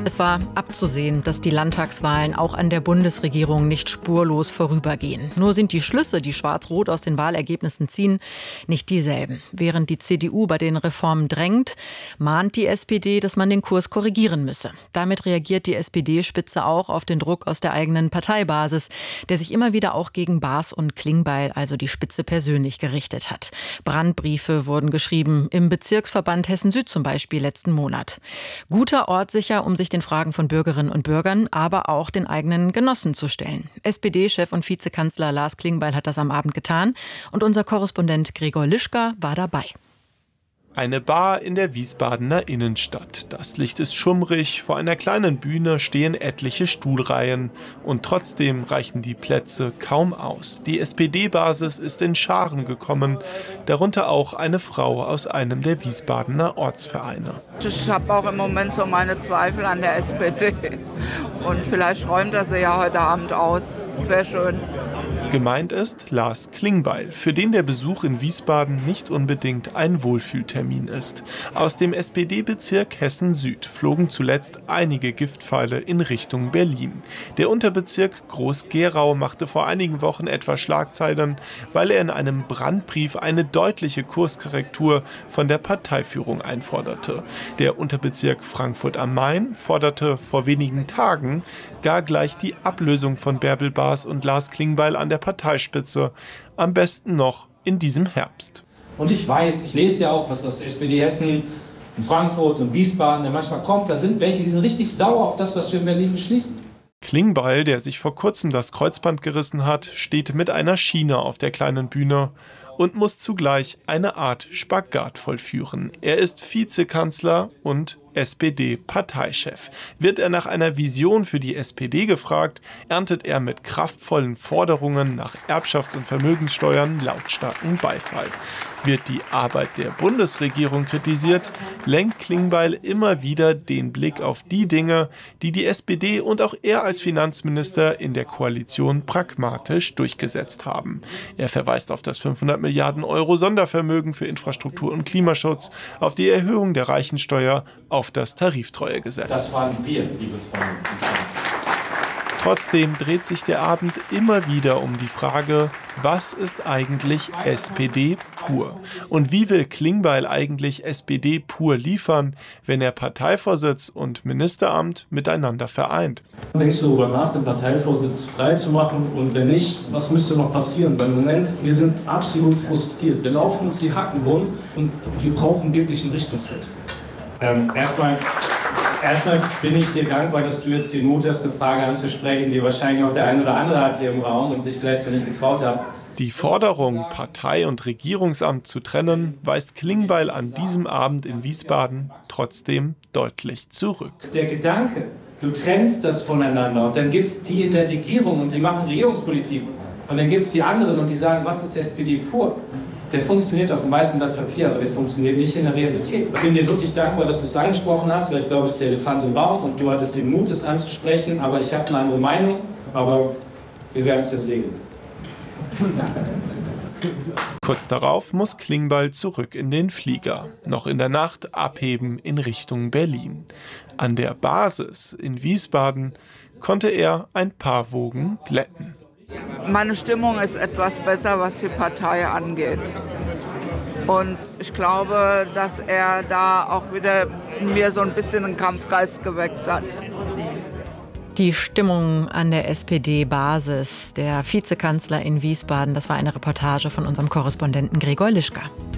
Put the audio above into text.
Es war abzusehen, dass die Landtagswahlen auch an der Bundesregierung nicht spurlos vorübergehen. Nur sind die Schlüsse, die Schwarz-Rot aus den Wahlergebnissen ziehen, nicht dieselben. Während die CDU bei den Reformen drängt, mahnt die SPD, dass man den Kurs korrigieren müsse. Damit reagiert die SPD-Spitze auch auf den Druck aus der eigenen Parteibasis, der sich immer wieder auch gegen Baas und Klingbeil, also die Spitze persönlich, gerichtet hat. Brandbriefe wurden geschrieben, im Bezirksverband Hessen-Süd zum Beispiel letzten Monat. Guter Ort sicher, um sich den Fragen von Bürgerinnen und Bürgern, aber auch den eigenen Genossen zu stellen. SPD-Chef und Vizekanzler Lars Klingbeil hat das am Abend getan und unser Korrespondent Gregor Lischka war dabei. Eine Bar in der Wiesbadener Innenstadt. Das Licht ist schummrig, vor einer kleinen Bühne stehen etliche Stuhlreihen. Und trotzdem reichen die Plätze kaum aus. Die SPD-Basis ist in Scharen gekommen, darunter auch eine Frau aus einem der Wiesbadener Ortsvereine. Ich habe auch im Moment so meine Zweifel an der SPD. Und vielleicht räumt er sie ja heute Abend aus. Wäre schön. Gemeint ist Lars Klingbeil, für den der Besuch in Wiesbaden nicht unbedingt ein Wohlfühltermin ist. Aus dem SPD-Bezirk Hessen-Süd flogen zuletzt einige Giftpfeile in Richtung Berlin. Der Unterbezirk Groß-Gerau machte vor einigen Wochen etwa Schlagzeilen, weil er in einem Brandbrief eine deutliche Kurskorrektur von der Parteiführung einforderte. Der Unterbezirk Frankfurt am Main forderte vor wenigen Tagen gar gleich die Ablösung von Bärbel Baas und Lars Klingbeil an der Parteispitze, am besten noch in diesem Herbst. Und ich weiß, ich lese ja auch, was aus der SPD Hessen, in Frankfurt und Wiesbaden der manchmal kommt, da sind welche, die sind richtig sauer auf das, was wir in Berlin beschließen. Klingbeil, der sich vor kurzem das Kreuzband gerissen hat, steht mit einer Schiene auf der kleinen Bühne und muss zugleich eine Art Spagat vollführen. Er ist Vizekanzler und SPD-Parteichef. Wird er nach einer Vision für die SPD gefragt, erntet er mit kraftvollen Forderungen nach Erbschafts- und Vermögenssteuern lautstarken Beifall. Wird die Arbeit der Bundesregierung kritisiert, lenkt Klingbeil immer wieder den Blick auf die Dinge, die die SPD und auch er als Finanzminister in der Koalition pragmatisch durchgesetzt haben. Er verweist auf das 500 Milliarden Euro Sondervermögen für Infrastruktur und Klimaschutz, auf die Erhöhung der Reichensteuer, auf das Tariftreuegesetz. Das waren wir, liebe Freunde und Freunde. Trotzdem dreht sich der Abend immer wieder um die Frage, was ist eigentlich SPD pur? Und wie will Klingbeil eigentlich SPD pur liefern, wenn er Parteivorsitz und Ministeramt miteinander vereint? Denkst du darüber nach, den Parteivorsitz freizumachen? Und wenn nicht, was müsste noch passieren? Weil im Moment, wir sind absolut frustriert. Wir laufen uns die Hacken wund und wir brauchen wirklich einen Richtungswechsel. Erstmal bin ich dir dankbar, dass du jetzt den Mut hast, eine Frage anzusprechen, die wahrscheinlich auch der eine oder andere hat hier im Raum und sich vielleicht noch nicht getraut hat. Die Forderung, Partei- und Regierungsamt zu trennen, weist Klingbeil an diesem Abend in Wiesbaden trotzdem deutlich zurück. Der Gedanke, du trennst das voneinander und dann gibt es die in der Regierung und die machen Regierungspolitik und dann gibt es die anderen und die sagen, was ist SPD pur? Der funktioniert auf dem weißen Blatt Papier, aber der funktioniert nicht in der Realität. Ich bin dir wirklich dankbar, dass du es angesprochen hast, weil ich glaube, es ist der Elefant im Raum und du hattest den Mut, es anzusprechen, aber ich habe eine andere Meinung, aber wir werden es ja sehen. Kurz darauf muss Klingbeil zurück in den Flieger. Noch in der Nacht abheben in Richtung Berlin. An der Basis in Wiesbaden konnte er ein paar Wogen glätten. Meine Stimmung ist etwas besser, was die Partei angeht. Und ich glaube, dass er da auch wieder in mir so ein bisschen einen Kampfgeist geweckt hat. Die Stimmung an der SPD-Basis, der Vizekanzler in Wiesbaden, das war eine Reportage von unserem Korrespondenten Gregor Lischka.